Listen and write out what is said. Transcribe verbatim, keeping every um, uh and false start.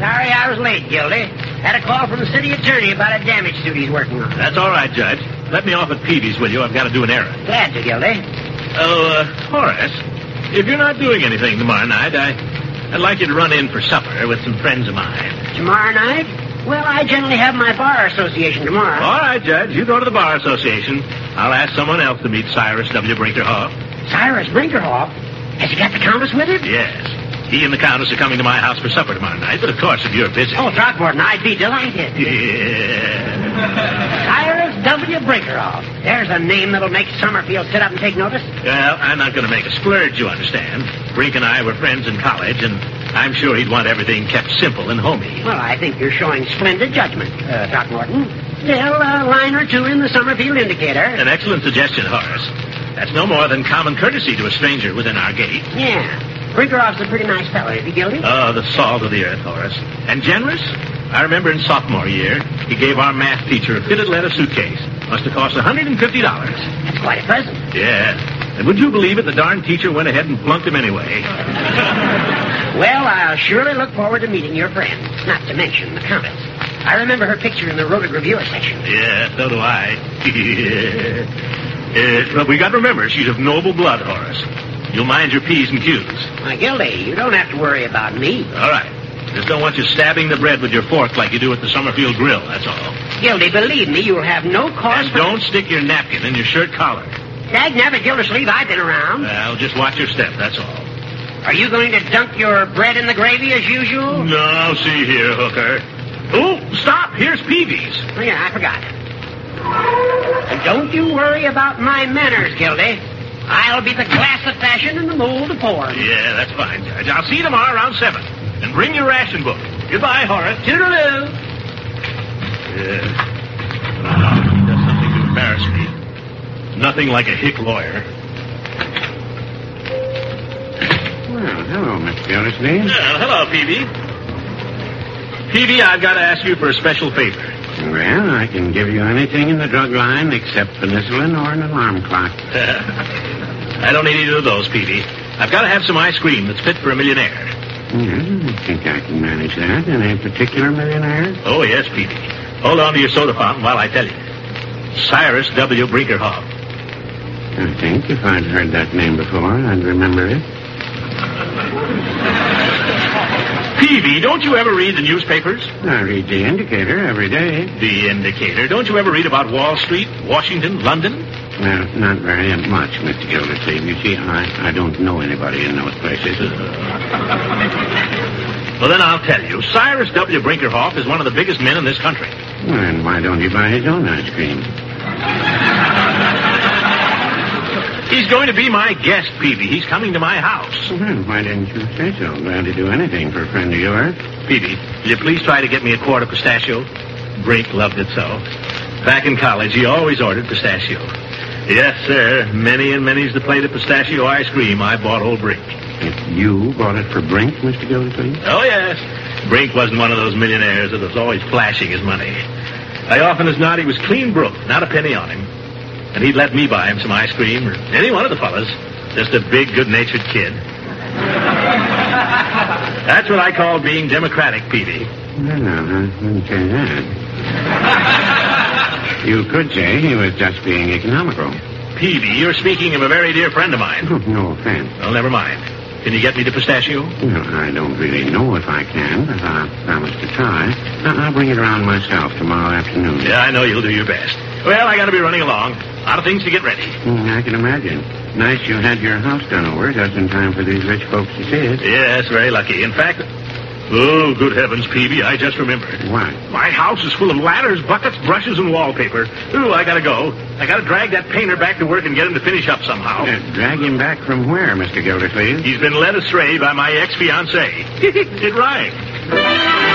Sorry I was late, Gildy. Had a call from the city attorney about a damage suit he's working on. That's all right, Judge. Let me off at Peavy's, will you? I've got to do an errand. Glad to, Gildy. Oh, uh, Horace, if you're not doing anything tomorrow night, I, I'd like you to run in for supper with some friends of mine. Tomorrow night? Well, I generally have my bar association tomorrow. All right, Judge. You go to the bar association. I'll ask someone else to meet Cyrus W. Brinkerhoff. Cyrus Brinkerhoff? Has he got the Countess with him? Yes. He and the Countess are coming to my house for supper tomorrow night, but of course, if you're busy... Oh, Throckmorton, I'd be delighted. Yeah. Cyrus W. Brinkerhoff. There's a name that'll make Summerfield sit up and take notice. Well, I'm not going to make a splurge, you understand. Brink and I were friends in college, and I'm sure he'd want everything kept simple and homey. Well, I think you're showing splendid judgment, uh, Throckmorton. Still, a line or two in the Summerfield Indicator. An excellent suggestion, Horace. That's no more than common courtesy to a stranger within our gate. Yeah. Brinkerhoff's a pretty nice fellow, is he, Gildy? Oh, the salt of the earth, Horace. And generous? I remember in sophomore year, he gave our math teacher a fitted leather suitcase. Must have cost one hundred fifty dollars. That's quite a present. Yeah. And would you believe it, the darn teacher went ahead and flunked him anyway. Well, I'll surely look forward to meeting your friend, not to mention the Countess. I remember her picture in the Rotary Reviewer section. Yeah, so do I. uh, but we got to remember, she's of noble blood, Horace. You'll mind your P's and Q's. Why, Gildy, you don't have to worry about me. All right. Just don't want you stabbing the bread with your fork like you do at the Summerfield Grill, that's all. Gildy, believe me, you'll have no cause and for... don't stick your napkin in your shirt collar. Dag-nabbit, Gildersleeve, I've been around. Well, just watch your step, that's all. Are you going to dunk your bread in the gravy as usual? No, see here, hooker. Oh, stop. Here's Peavy's. Oh, yeah, I forgot. And don't you worry about my manners, Gildy. I'll be the glass of fashion and the mold of form. Yeah, that's fine, Judge. I'll see you tomorrow around seven. And bring your ration book. Goodbye, Horace. Toodaloo. Yeah. Oh, he does something to embarrass me. Nothing like a hick lawyer. Well, hello, Mister Gildersleeve. Well, hello, Peavy. Peavy, I've got to ask you for a special favor. Well, I can give you anything in the drug line except penicillin or an alarm clock. I don't need either of those, Peavy. I've got to have some ice cream that's fit for a millionaire. Yeah, I think I can manage that. Any particular millionaire? Oh, yes, Peavy. Hold on to your soda fountain while I tell you. Cyrus W. Brinkerhoff. I think if I'd heard that name before, I'd remember it. Peavy, don't you ever read the newspapers? I read the Indicator every day. The Indicator? Don't you ever read about Wall Street, Washington, London? Well, not very much, Mister Gildersleeve. You see, I, I don't know anybody in those places. Well, then I'll tell you. Cyrus W. Brinkerhoff is one of the biggest men in this country. Well, then why don't you buy his own ice cream? He's going to be my guest, Peavy. He's coming to my house. Well, why didn't you say so? Glad to do anything for a friend of yours. Peavy, will you please try to get me a quart of pistachio? Brink loved it so. Back in college, he always ordered pistachio. Yes, sir. Many and many's the plate of pistachio ice cream I bought old Brink. If you bought it for Brink, Mister Gildersleeve? Oh, yes. Brink wasn't one of those millionaires that was always flashing his money. I often as not, he was clean broke, not a penny on him. And he'd let me buy him some ice cream, or any one of the fellas. Just a big, good-natured kid. That's what I call being democratic, Peavy. No, no, I wouldn't say that. You could say he was just being economical. Peavy, you're speaking of a very dear friend of mine. Oh, no offense. Well, never mind. Can you get me the pistachio? Well, I don't really know if I can, but I promise to try. I'll bring it around myself tomorrow afternoon. Yeah, I know you'll do your best. Well, I gotta be running along. A lot of things to get ready. Mm, I can imagine. Nice you had your house done over just in time for these rich folks to see it. Yes, very lucky. In fact, oh, good heavens, Peavy, I just remembered. What? My house is full of ladders, buckets, brushes, and wallpaper. Ooh, I gotta go. I gotta drag that painter back to work and get him to finish up somehow. Uh, drag him back from where, Mister Gildersleeve? He's been led astray by my ex-fiancée. It rhymes.